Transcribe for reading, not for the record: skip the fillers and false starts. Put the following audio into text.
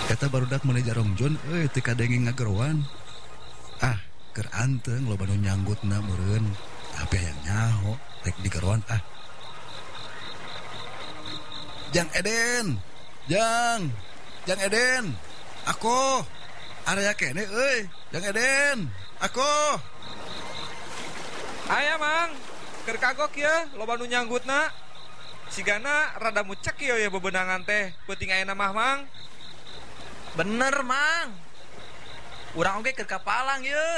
Kata barudak meuni jarongjon teu kadenge ngagerowan. Keur anteng loba nu nyanggutna meureun. Tapi hayang nyaho rek digerowan Jang Eden. Jang Eden. Aku area kene euy. Jang Eden. Aku. Aya Mang, keur kagok ya loba nu nyanggutna. Sigana rada mucek ya bebenangan teh, peuting aya mah Mang. Bener Mang, urang oge keur kapalang ye.